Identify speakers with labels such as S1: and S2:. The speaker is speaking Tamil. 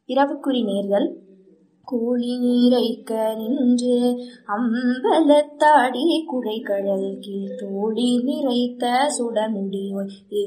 S1: இரவுக்குறி நேர்கள் கோழி நீரைக்க நின்று அம்பலத்தாடி குழைகழல் கீழ் தோழி நிறைத்த சுடமுடியோய்